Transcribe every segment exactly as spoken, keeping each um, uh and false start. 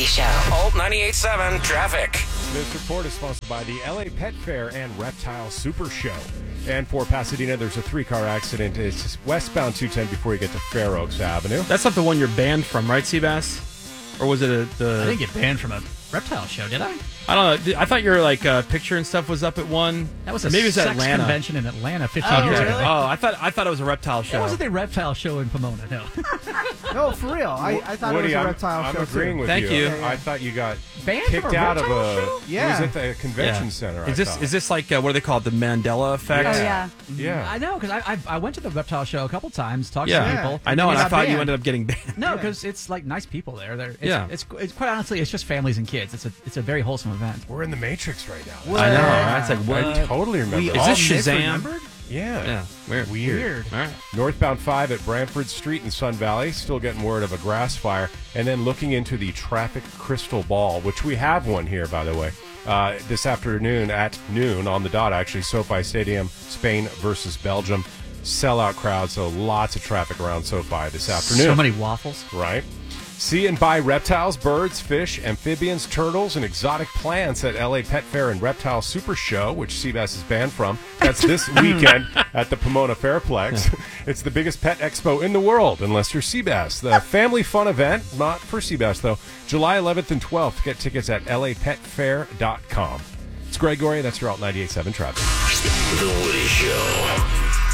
Show. Alt ninety-eight point seven traffic. This report is sponsored by the L A Pet Fair and Reptile Super Show. And for Pasadena, there's a three-car accident. It's westbound two ten before you get to Fair Oaks Avenue. That's not the one you're banned from, right, Seabass? Or was it a, the... I didn't get banned from a reptile show, did I? I don't know. I thought your like uh, picture and stuff was up at one. That was a maybe it was sex Atlanta. convention in Atlanta fifteen Oh, years really? ago. Oh, I thought I thought it was a reptile show. It wasn't a reptile show in Pomona, no. No, for real. I, I thought Woody, it was a I'm- reptile I'm show agreeing too. with Thank you. I, I thought you got Banned kicked from a out of reptile a. show? Yeah. It was at the convention Yeah. center. I Is this thought. is this like uh, what do they call it? The Mandela effect? Yeah. Oh, yeah. Yeah. I know, because I, I I went to the reptile show a couple times, talked Yeah. to people. I know, and I got thought you banned. ended up getting banned. No, because it's like nice people there. They're, it's, Yeah. it's, it's quite honestly, it's just families and kids. It's a it's a very wholesome event. We're in the Matrix right now. I know. Right? It's like what? I totally remember. We that. Is all this Shazam? misremembered? Yeah. Yeah, weird. Weird. Weird. All right. Northbound five at Branford Street in Sun Valley, still getting word of a grass fire. And then looking into the traffic crystal ball, which we have one here, by the way, uh, this afternoon at noon on the dot, actually, SoFi Stadium, Spain versus Belgium. Sellout crowd, so lots of traffic around SoFi this afternoon. So many waffles. Right. See and buy reptiles, birds, fish, amphibians, turtles, and exotic plants at L A Pet Fair and Reptile Super Show, which Seabass is banned from. That's this weekend at the Pomona Fairplex. It's the biggest pet expo in the world, unless you're Seabass. The family fun event, not for Seabass, though, July eleventh and twelfth. Get tickets at L A pet fair dot com. It's Gregory. That's your Alt ninety-eight point seven traffic. The Woody Show.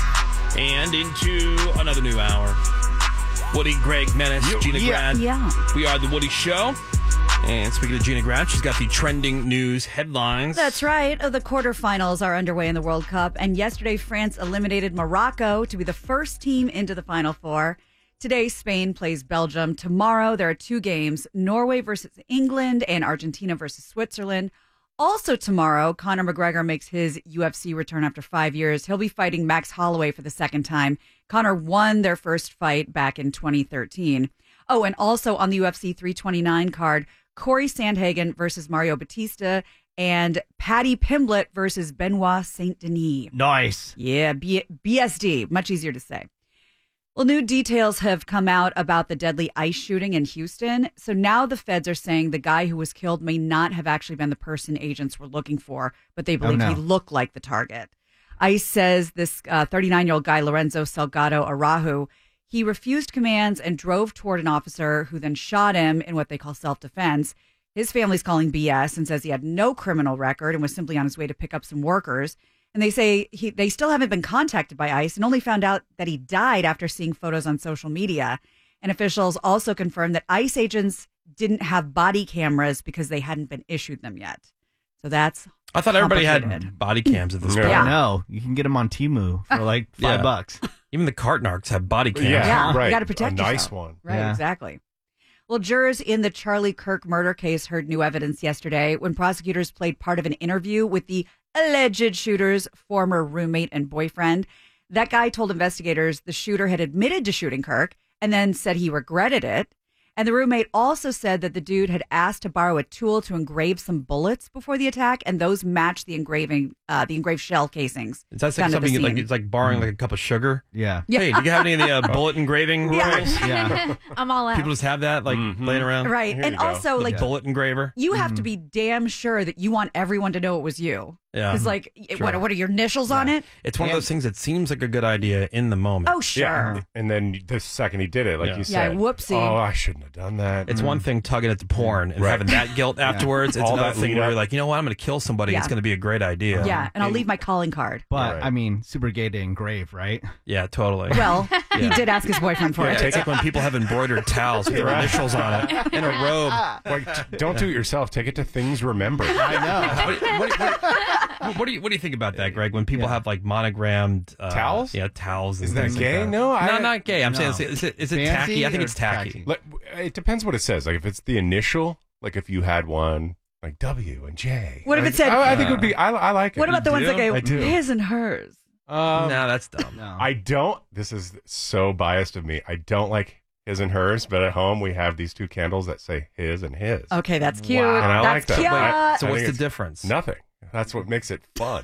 And into another new hour. Woody, Greg, Menace, Gina yeah. Grad. Yeah. We are the Woody Show. And speaking of Gina Grad, she's got the trending news headlines. That's right. The quarterfinals are underway in the World Cup, and yesterday France eliminated Morocco to be the first team into the Final Four. Today, Spain plays Belgium. Tomorrow, there are two games, Norway versus England and Argentina versus Switzerland. Also tomorrow, Conor McGregor makes his U F C return after five years. He'll be fighting Max Holloway for the second time. Conor won their first fight back in twenty thirteen. Oh, and also on the U F C three twenty-nine card, Corey Sandhagen versus Mario Batista and Paddy Pimblett versus Benoit Saint Denis. Nice. Yeah, B- BSD, much easier to say. Well, new details have come out about the deadly ICE shooting in Houston. So now the feds are saying the guy who was killed may not have actually been the person agents were looking for, but they believe no. he looked like the target. ICE says this uh, thirty-nine-year-old guy, Lorenzo Salgado Araujo, he refused commands and drove toward an officer who then shot him in what they call self-defense. His family's calling B S and says he had no criminal record and was simply on his way to pick up some workers. And they say he, they still haven't been contacted by ICE and only found out that he died after seeing photos on social media. And officials also confirmed that ICE agents didn't have body cameras because they hadn't been issued them yet. So that's I thought everybody had complicated. body cams at this Yeah. point. Yeah. No, you can get them on Temu for like five Yeah. bucks. Even the cart narcs have body cams. Yeah, Yeah, you right. gotta protect a nice yourself. one. Right, Yeah. exactly. Well, jurors in the Charlie Kirk murder case heard new evidence yesterday when prosecutors played part of an interview with the alleged shooter's former roommate and boyfriend. That guy told investigators the shooter had admitted to shooting Kirk and then said he regretted it. And the roommate also said that the dude had asked to borrow a tool to engrave some bullets before the attack, and those matched the engraving, uh, the engraved shell casings. Is that like found at the something like scene. it's like borrowing like a cup of sugar? Yeah. Yeah. Hey, do you have any of the uh, bullet engraving Yeah. rules? Yeah. I'm all out. People just have that like Mhm. laying around. Right. Here And you go. also, The like, bullet engraver. you have to be damn sure that you want everyone to know it was you. Yeah. Because, like, it- Sure. what, what are your initials on it? It's one of those things that seems like a good idea in the moment. Oh, sure. Yeah. And then the second he did it, like Yeah. you Yeah, said, whoopsie. oh, I shouldn't have done that. It's one thing tugging it to porn and Right. having that guilt afterwards. It's All another that thing lead where up. you're like, you know what, I'm going to kill somebody. Yeah. It's going to be a great idea. Yeah, and I'll And- leave my calling card. But, Right. I mean, super gay to engrave, right? Yeah, totally. Well, he Yeah. did ask his boyfriend for Yeah, it. it's like when people have embroidered towels with their Right. initials on it in a robe. Like, t- don't do it yourself. Take it to Things Remembered. I know. What, what, what, what do you what do you think about that, Greg? When people Yeah. have like monogrammed uh, Towels? Yeah, towels. And Is that things like gay? No, I- no, not gay. I'm No. saying, is it, is it Fancy tacky? I think or it's tacky. tacky? Like, it depends what it says. Like, if it's the initial, like if you had one, like W and J. What if it Like, said- I, I think it would be, I, I like it. What about the ones that do? go I do. his and hers? Um, no, that's dumb. No. I don't, this is so biased of me. I don't like his and hers, but at home we have these two candles that say his and his. Okay, that's cute. And I that's like that. cute. Wait, So I what's think the it's difference? Nothing. That's what makes it fun.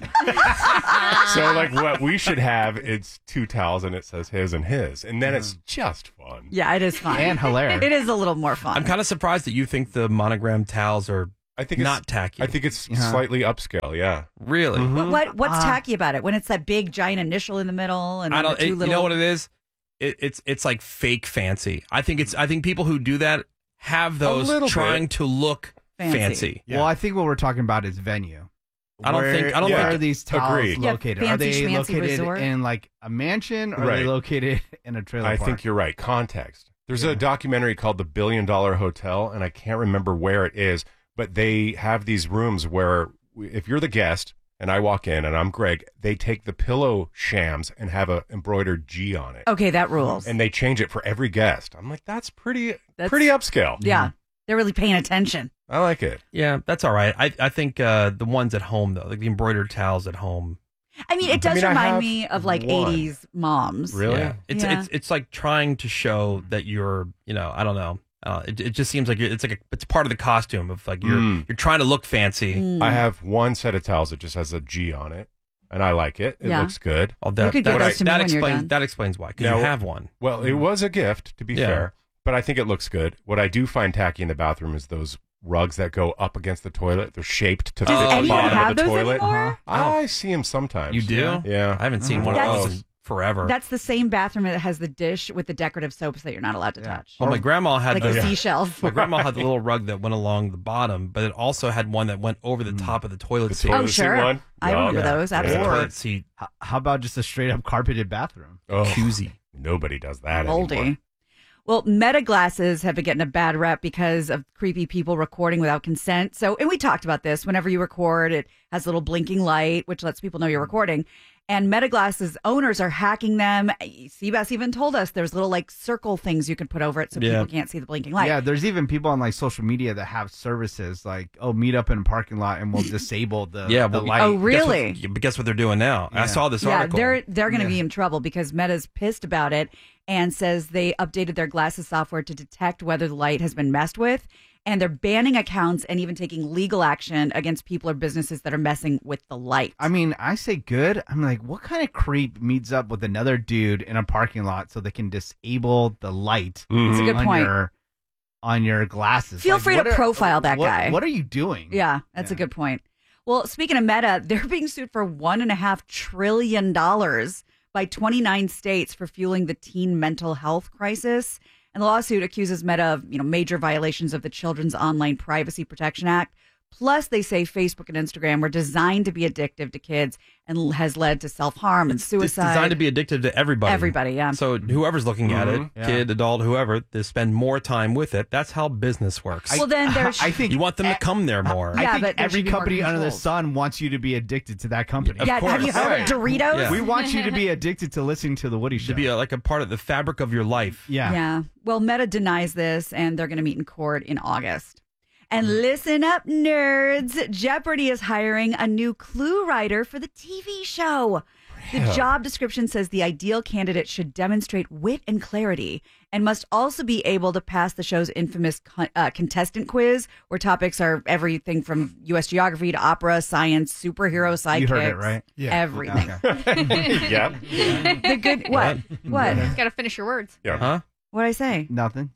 So, like, what we should have, it's two towels and it says his and his. And then it's just fun. Yeah, it is fun. And hilarious. It is a little more fun. I'm kind of surprised that you think the monogram towels are I think not it's, tacky. I think it's Yeah. slightly upscale, yeah. Really? What, what what's Uh, tacky about it? When it's that big giant initial in the middle and I then don't. the two It, little. you know what it is? It, it's it's like fake fancy. I think it's. I think people who do that have those little trying bit. to look Fancy. fancy. Yeah. Well, I think what we're talking about is venue. I don't Where- think- I don't where think- are these towels Agreed. Yeah, located? Are fancy they schmancy located resort. in like a mansion, or are Right. they located in a trailer I park? think you're right. Context. There's Yeah. a documentary called The Billion Dollar Hotel, and I can't remember where it is, but they have these rooms where we- if you're the guest and I walk in and I'm Greg, they take the pillow shams and have a embroidered G on it. Okay, that rules. And they change it for every guest. I'm like, that's pretty That's- pretty upscale. yeah, they're really paying attention. I like it. Yeah, that's all right. I I think uh, the ones at home though, like the embroidered towels at home. I mean, it does mean, I remind have me of like one. eighties moms. Really? Yeah. It's Yeah. it's it's like trying to show that you're, you know, I don't know. Uh, it, it just seems like you're, it's like a, it's part of the costume of like you're Mm. you're trying to look fancy. Mm. I have one set of towels that just has a G on it, and I like it. It Yeah. looks good. Oh, that, You could that, give those to me that when you're explains done. that explains why because Now- you have one. Well, it was a gift, to be Yeah. fair, but I think it looks good. What I do find tacky in the bathroom is those rugs that go up against the toilet. They're shaped to fit Oh, the Anyone bottom have of the those toilet. anymore? I see them sometimes. You do? Yeah. I haven't seen one That's- of those in forever. That's the same bathroom that has the dish with the decorative soaps that you're not allowed to touch. well, my grandma had Like the the seashells. my grandma had the little rug that went along the bottom, but it also had one that went over the top of the toilet The seat. toilet Oh, seat sure. one? I Yeah. remember Yeah. those. Yeah. The Absolutely. toilet seat H- how about just a straight up carpeted bathroom? Oh, koozie. nobody does that Moldy. anymore. Well, Meta glasses have been getting a bad rep because of creepy people recording without consent. So, and we talked about this. Whenever you record, it has a little blinking light, which lets people know you're recording. And Meta glasses owners are hacking them. Seabass even told us there's little like circle things you can put over it so Yeah. people can't see the blinking light. Yeah, there's even people on like social media that have services like, oh, meet up in a parking lot and we'll disable the, Yeah, the well, light. Oh, Guess really? what, but guess what they're doing now? I Yeah. saw this Yeah, article. they're they're going to Yeah. be in trouble because Meta's pissed about it and says they updated their glasses software to detect whether the light has been messed with, and they're banning accounts and even taking legal action against people or businesses that are messing with the light. I mean, I say good. I'm like, what kind of creep meets up with another dude in a parking lot so they can disable the light That's a good on point. your on your glasses? Feel Like, free to what are- profile that what- guy. What are you doing? Yeah, that's a Yeah. good point. Well, speaking of Meta, they're being sued for one and a half trillion dollars by twenty-nine states for fueling the teen mental health crisis. And the lawsuit accuses Meta of, you know, major violations of the Children's Online Privacy Protection Act. Plus, they say Facebook and Instagram were designed to be addictive to kids and has led to self-harm and It's suicide. designed to be addictive to everybody. Everybody, yeah. So whoever's looking at it, Mhm. Yeah. kid, adult, whoever, they spend more time with it. That's how business works. well, then there's I think you want them to come there more. I Yeah, think but there every should be more company under the controls. sun wants you to be addicted to that company. Of yeah. Have you course. heard of Doritos? Yeah. We want you to be addicted to listening to the Woody Show. to be a, like a part of the fabric of your life. yeah. Yeah. Well, Meta denies this, and they're going to meet in court in August. And listen up, nerds. Jeopardy is hiring a new clue writer for the T V show. The job description says the ideal candidate should demonstrate wit and clarity and must also be able to pass the show's infamous con- uh, contestant quiz, where topics are everything from U S geography to opera, science, superhero sidekicks. You heard it, right? Yeah. Everything. yeah. The good what? What? Got to finish your words. Yeah. Huh? What did I say? Nothing.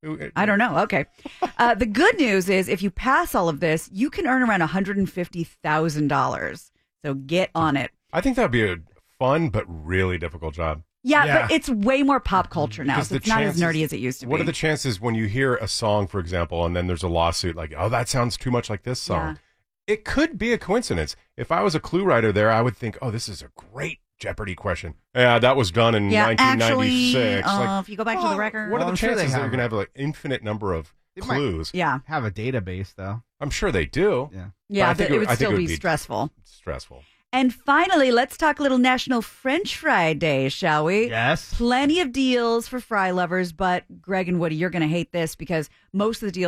I don't know. Okay. Uh, the good news is if you pass all of this, you can earn around one hundred fifty thousand dollars. So get on it. I think that would be a fun but really difficult job. Yeah, Yeah. but it's way more pop culture now, Because so the it's not as chances- nerdy as it used to What be. are the chances when you hear a song, for example, and then there's a lawsuit like, oh, that sounds too much like this song? It could be a coincidence. If I was a clue writer there, I would think, oh, this is a great Jeopardy question. Yeah, that was done in yeah, nineteen actually, ninety-six. uh, like, if you go back to well, the record. what are Well, the I'm sure they chances that have you're going to it. have an infinite number of They might- clues? Yeah, Have a database though. I'm sure they do. Yeah. yeah, I but think it, it- would I think still it would be, be- stressful. Stressful. And finally, let's talk a little National French Fry Day, shall we? Yes. Plenty of deals for fry lovers, but Greg and Woody, you're going to hate this because most of the deals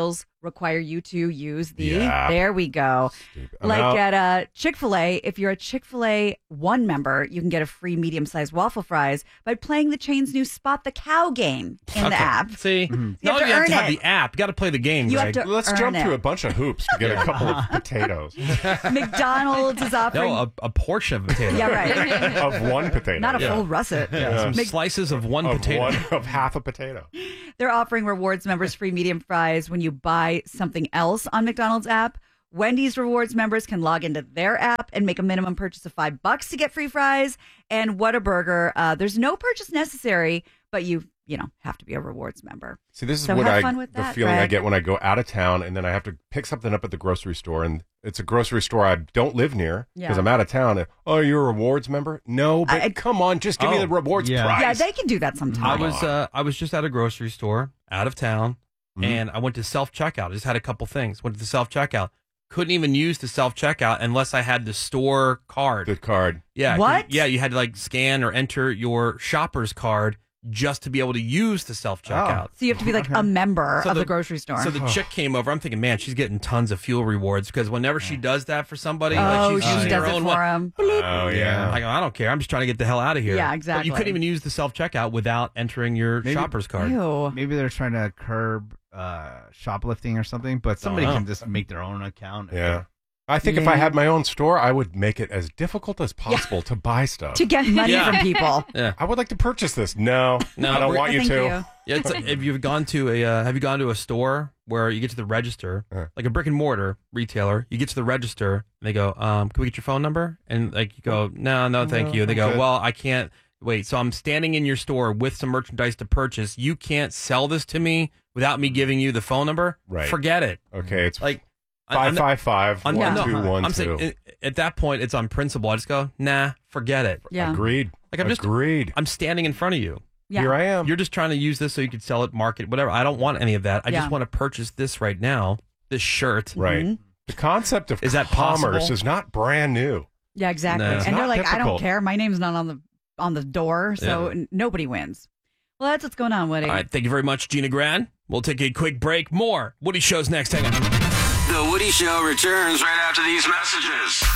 require you to use the, Yeah. there we go. Stupid. I'm Like out. at uh, Chick-fil-A, if you're a Chick-fil-A One member, you can get a free medium-sized waffle fries by playing the chain's new Spot the Cow game in the Okay. app. See, You no, have to you have earn to have it. the app. You got to play the game, You have Greg. to Let's earn jump it. through a bunch of hoops to get a couple of potatoes McDonald's is offering... No, a, a portion of potato. yeah, right. of one potato. Not a Yeah. full russet. Yeah, some Mc- slices of one of potato. one of half a potato. They're offering rewards members free medium fries when you buy something else on McDonald's app. Wendy's rewards members can log into their app and make a minimum purchase of five bucks to get free fries. And Whataburger, uh, there's no purchase necessary, but you you know have to be a rewards member. See, this is So what have I fun with the that, feeling I Greg. get when I go out of town and then I have to pick something up at the grocery store, and it's a grocery store I don't live near because Yeah. I'm out of town. And, oh, you're a rewards member? No, but I- come on, just give me Oh, the rewards yeah. price. Yeah, they can do that I sometimes. was uh, I was just at a grocery store out of town, Mhm. and I went to self checkout. I just had a couple things. Went to the self checkout. Couldn't even use the self checkout unless I had the store card. the card. Yeah. What? Yeah, you had to like scan or enter your shopper's card just to be able to use the self checkout. So you have to be like a member So of the, the- grocery store. So the chick came over. I'm thinking, man, she's getting tons of fuel rewards because whenever she does that for somebody, oh, like she's she using does her it own for one. him. Oh, yeah. I go, I don't care. I'm just trying to get the hell out of here. Yeah, But you exactly. couldn't even use the self checkout without entering your Maybe- shopper's card. Ew. Maybe they're trying to curb uh, shoplifting or something, but somebody know. can just make their own account. Yeah. I think if I Yeah. had my own store, I would make it as difficult as possible to buy stuff. To get money Yeah. from people. Yeah. I would like to purchase this. No, No, I don't we're- want you Thank to. you. Yeah, it's like, if you've gone to a uh, have you gone to a store where you get to the register, Uh. like a brick and mortar retailer, you get to the register and they go, um, "Can we get your phone number?" And like you go, "No, no, thank you." They go, Okay. "Well, I can't wait." So I'm standing in your store with some merchandise to purchase. You can't sell this to me without me giving you the phone number. Right. Forget it. Okay, it's Like I- five I'm not- five five I'm one not- two no, one I'm two. saying i- at that point it's on principle. I just go, nah, forget it. Yeah. Agreed. Like, I'm just- Agreed. I'm standing in front of you. Yeah. Here I am. You're just trying to use this so you can sell it, market, whatever. I don't want any of that. I Yeah. just want to purchase this right now. This shirt. right. Mhm. The concept of Is that commerce possible? is not brand new. Yeah, exactly. No. It's And they're not like, I don't difficult. care. My name's not on the on the door, so Yeah. n- nobody wins. Well, that's what's going on, Woody. All right. Thank you very much, Gina Gran. We'll take a quick break. More Woody Show's next. Hang on. The Woody Show returns right after these messages.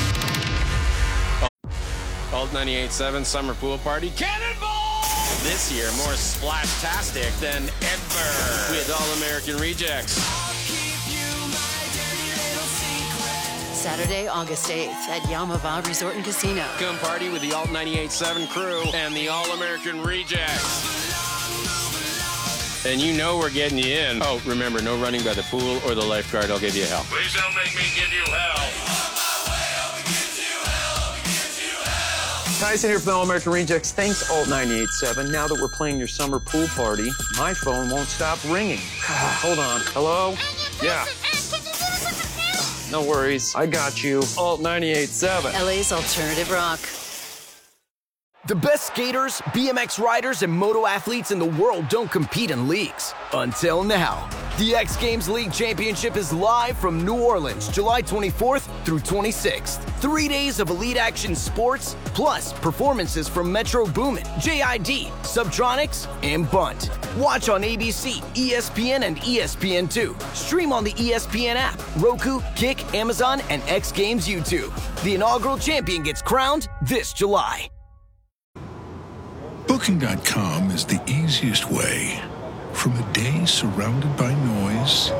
Alt ninety-eight point seven Summer Pool Party Cannonball! This year, more splash-tastic than ever with All-American Rejects. Saturday, August eighth at Yamava Resort and Casino. Come party with the Alt ninety-eight point seven crew and the All-American Rejects. And you know we're getting you in. Oh, remember, no running by the pool or the lifeguard. I'll give you hell. Please don't make me give you hell. Tyson here from the All-American Rejects. Thanks, Alt ninety-eight point seven. Now that we're playing your summer pool party, my phone won't stop ringing. Hold on. Hello? Yeah. No worries. I got you. Alt ninety-eight point seven. L A's alternative rock. The best skaters, B M X riders, and moto athletes in the world don't compete in leagues. Until now. The X Games League Championship is live from New Orleans, July twenty-fourth through twenty-sixth. Three days of elite action sports, plus performances from Metro Boomin, J I D, Subtronics, and Bunt. Watch on A B C, E S P N, and E S P N two. Stream on the E S P N app, Roku, Kick, Amazon, and X Games YouTube. The inaugural champion gets crowned this July. Booking dot com is the easiest way. From a day surrounded by noise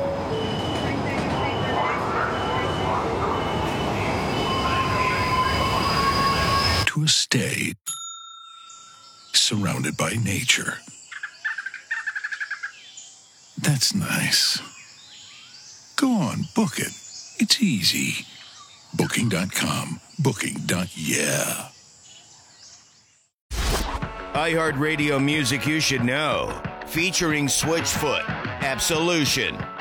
to a stay surrounded by nature. That's nice. Go on, book it. It's easy. Booking dot com. Booking. Yeah. iHeartRadio music you should know. Featuring Switchfoot, Absolution,